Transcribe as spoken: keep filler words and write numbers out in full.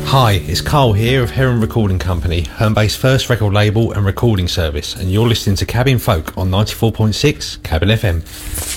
Hi, it's Carl here of Heron Recording Company, Herne-based first record label and recording service, and you're listening to Cabin Folk on ninety-four point six Cabin F M.